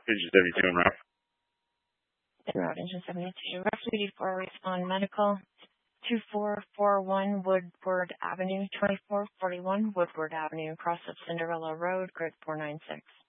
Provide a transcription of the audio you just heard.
Engine 72 and route. Route Engine 72. Route 84, respond medical. 2441 Woodward Avenue, 2441 Woodward Avenue, across of Cinderella Road, grid 496.